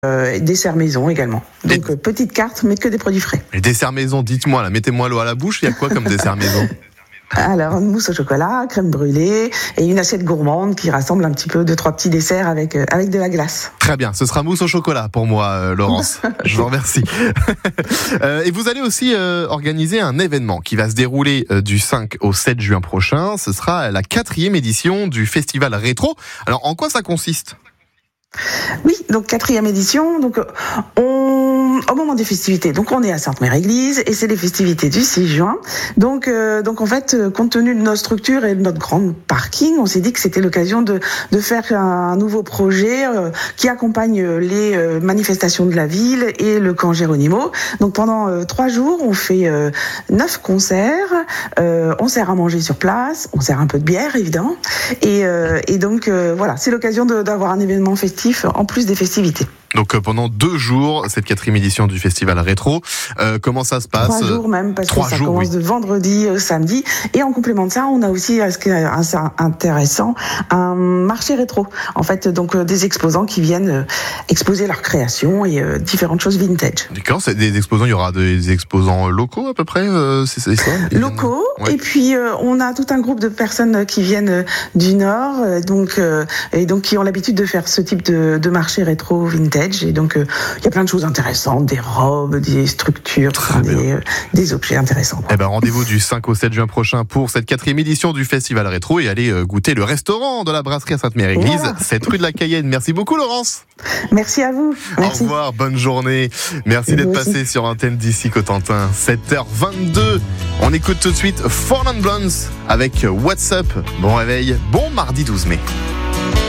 Dessert maison également. Donc petite carte, mais que des produits frais. Les desserts maison, dites-moi, là, mettez-moi l'eau à la bouche, il y a quoi comme dessert maison ? Alors, une mousse au chocolat, crème brûlée et une assiette gourmande qui rassemble un petit peu 2-3 petits desserts avec de la glace. Très bien, ce sera mousse au chocolat pour moi, Laurence. Je vous remercie. Et vous allez aussi organiser un événement qui va se dérouler du 5 au 7 juin prochain. Ce sera la 4e édition du Festival Rétro. Alors, en quoi ça consiste ? Oui, donc 4e édition. Donc au moment des festivités, donc on est à Sainte-Mère-Église et c'est les festivités du 6 juin. Donc en fait, compte tenu de notre structure et de notre grand parking, on s'est dit que c'était l'occasion de faire un nouveau projet qui accompagne les manifestations de la ville et le camp Géronimo. Donc pendant 3 jours, on fait 9 concerts, on sert à manger sur place, on sert un peu de bière évidemment, et donc voilà, c'est l'occasion d'avoir un événement festif en plus des festivités. Donc pendant 2 jours, cette 4e édition du Festival Rétro, comment ça se passe ? 3 jours même, parce que ça commence de vendredi au samedi. Et en complément de ça, on a aussi, ce qui est intéressant, un marché rétro. En fait, donc des exposants qui viennent exposer leurs créations et différentes choses vintage. D'accord, c'est des exposants, il y aura des exposants locaux à peu près, c'est ça ? Locaux, ouais. Et puis on a tout un groupe de personnes qui viennent du Nord, donc qui ont l'habitude de faire ce type de marché rétro vintage. Et donc, il y a plein de choses intéressantes, des robes, des structures, des objets intéressants. Eh ben, rendez-vous du 5 au 7 juin prochain pour cette 4e édition du Festival Rétro et allez goûter le restaurant de la brasserie à Sainte-Mère-Église, voilà. 7 rue de la Cayenne. Merci beaucoup, Laurence. Merci à vous. Merci. Au revoir, bonne journée. Merci d'être passé sur Antenne d'ici Cotentin. 7h22. On écoute tout de suite Four Non Blondes avec What's Up. Bon réveil, bon mardi 12 mai.